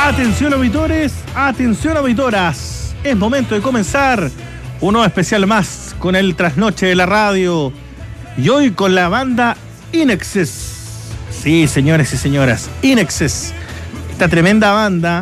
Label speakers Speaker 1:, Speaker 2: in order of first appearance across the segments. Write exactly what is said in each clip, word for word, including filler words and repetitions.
Speaker 1: Atención auditores, atención auditoras. Es momento de comenzar un nuevo especial más con el trasnoche de la radio. Y hoy con la banda Inexes. Sí, señores y señoras, Inexes. Esta tremenda banda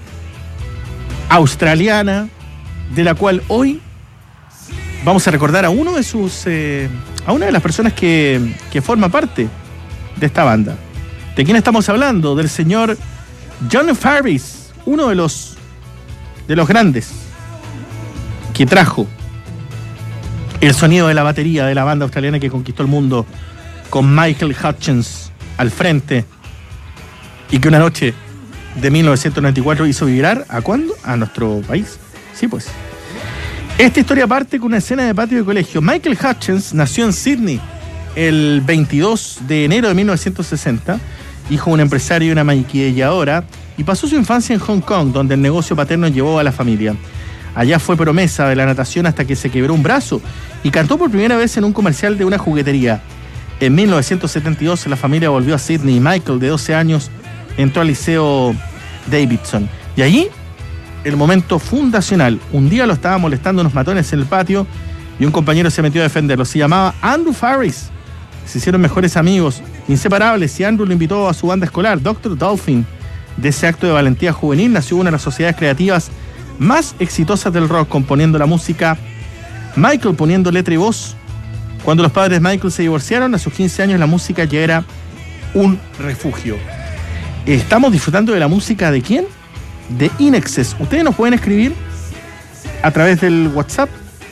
Speaker 1: australiana, de la cual hoy vamos a recordar a uno de sus, eh, a una de las personas que, que forma parte de esta banda. ¿De quién estamos hablando? Del señor John Farriss, uno de los de los grandes que trajo el sonido de la batería de la banda australiana que conquistó el mundo con Michael Hutchence al frente y que una noche de mil novecientos noventa y cuatro hizo vibrar ¿a cuándo? A nuestro país. Sí, pues. Esta historia parte con una escena de patio de colegio. Michael Hutchence nació en Sydney el veintidós de enero de mil novecientos sesenta, hijo de un empresario y una maquilladora, y pasó su infancia en Hong Kong, donde el negocio paterno llevó a la familia. Allá fue promesa de la natación hasta que se quebró un brazo y cantó por primera vez en un comercial de una juguetería. En mil novecientos setenta y dos la familia volvió a Sydney y Michael, de doce años, entró al Liceo Davidson. Y allí, el momento fundacional. Un día lo estaba molestando unos matones en el patio y un compañero se metió a defenderlo. Se llamaba Andrew Farriss. Se hicieron mejores amigos, inseparables, y Andrew lo invitó a su banda escolar, doctor Dolphin. De ese acto de valentía juvenil nació una de las sociedades creativas más exitosas del rock, componiendo la música, Michael poniendo letra y voz. Cuando los padres de Michael se divorciaron, a sus quince años, la música ya era un refugio. Estamos disfrutando de la música ¿de quién? De Inexes. Ustedes nos pueden escribir a través del WhatsApp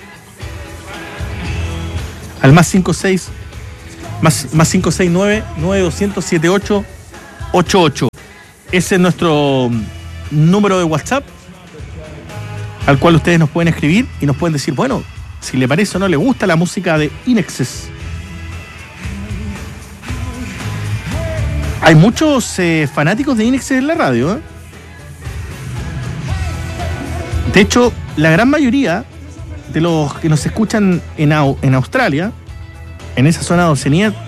Speaker 1: al más cinco seis más, más cinco seis nueve nueve dos cero cero siete ocho ocho ocho. Ese es nuestro número de WhatsApp al cual ustedes nos pueden escribir y nos pueden decir, bueno, si le parece o no le gusta la música de Inexes. Hay muchos eh, fanáticos de Inexes en la radio, ¿eh? De hecho, la gran mayoría de los que nos escuchan en, Au- en Australia, en esa zona de Oceanía,